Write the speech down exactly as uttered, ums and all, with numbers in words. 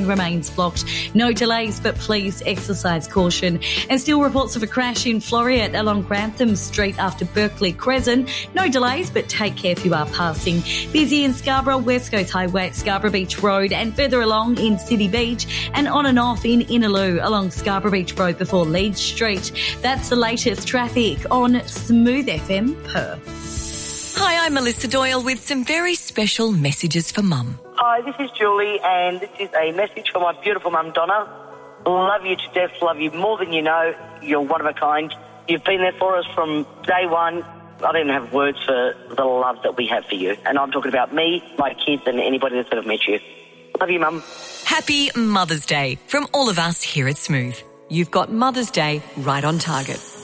remains blocked. No delays, but please exercise caution. And still reports of a crash in Floreat along Grantham Street after Berkeley Crescent. No delays, but take care if you are passing. Busy in Scarborough, West Coast Highway at Scarborough Beach Road, and further along in City Beach, and on and off in Innaloo along Scarborough Beach Road before Leeds Street. That's the latest traffic on Smooth F M Perth. Hi, I'm Melissa Doyle with some very special messages for Mum. Hi, this is Julie, and this is a message for my beautiful mum, Donna. Love you to death, love you more than you know. You're one of a kind. You've been there for us from day one. I don't even have words for the love that we have for you. And I'm talking about me, my kids, and anybody that's ever met you. Love you, Mum. Happy Mother's Day from all of us here at Smooth. You've got Mother's Day right on target.